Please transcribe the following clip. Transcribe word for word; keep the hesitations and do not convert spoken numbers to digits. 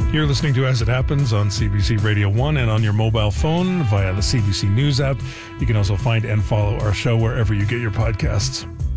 You're listening to As It Happens on C B C Radio one and on your mobile phone via the C B C News app. You can also find and follow our show wherever you get your podcasts.